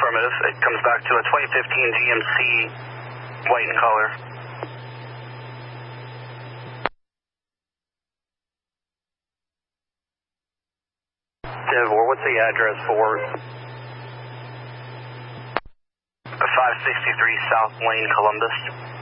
Affirmative. It comes back to a 2015 GMC, white in color. What's the address for 563 South Lane, Columbus?